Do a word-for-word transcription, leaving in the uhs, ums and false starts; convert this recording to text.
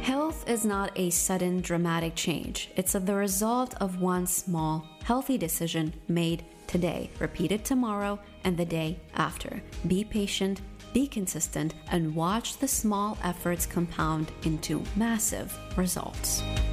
Health is not a sudden dramatic change. It's the result of one small, healthy decision made today, repeated tomorrow, and the day after. Be patient, be consistent, and watch the small efforts compound into massive results.